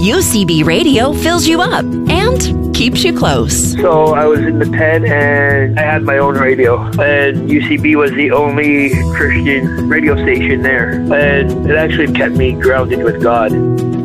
UCB Radio fills you up and keeps you close. So I was in the pen and I had my own radio, and UCB was the only Christian radio station there, and it actually kept me grounded with God.